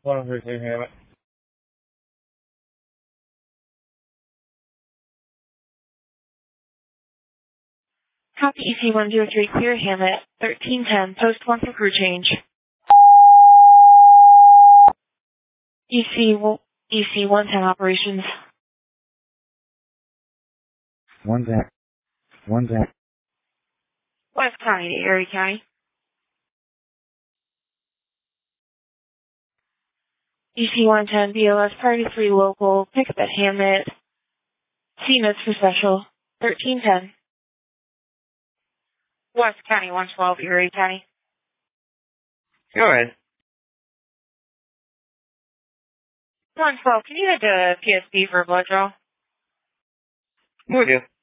103 Hamlet. Copy EC103 clear Hamlet, 1310, post 1 for crew change. EC110 operations. One back. West County to Erie County. EC110 BLS Party 3 local, pick up at Hamlet. C notes for special, 1310. West County 112, Erie County. Go ahead. 112, can you head to PSP for a blood draw? Will do.